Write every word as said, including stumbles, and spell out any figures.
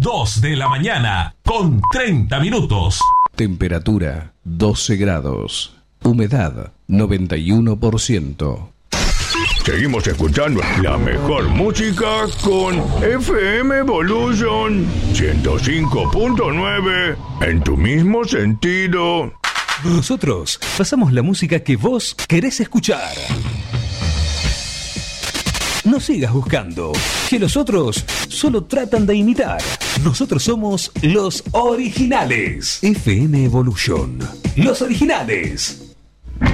dos de la mañana con treinta minutos. Temperatura doce grados. Humedad noventa y uno por ciento. Seguimos escuchando la mejor música con F M Evolution ciento cinco punto nueve en tu mismo sentido. Nosotros pasamos la música que vos querés escuchar. No sigas buscando, que los otros solo tratan de imitar. Nosotros somos los originales. F M Evolution. Los originales.